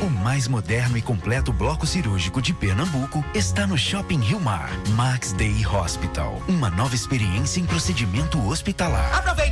O mais moderno e completo bloco cirúrgico de Pernambuco está no Shopping Rio Mar. Max Day Hospital. Uma nova experiência em procedimento hospitalar. Aproveite